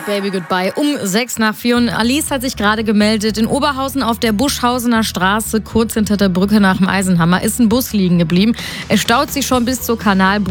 und Baby Goodbye um 3:06. Und Alice hat sich gerade gemeldet. In Oberhausen auf der Buschhausener Straße, kurz hinter der Brücke nach dem Eisenhammer, ist ein Bus liegen geblieben. Es staut sich schon bis zur Kanalbrücke.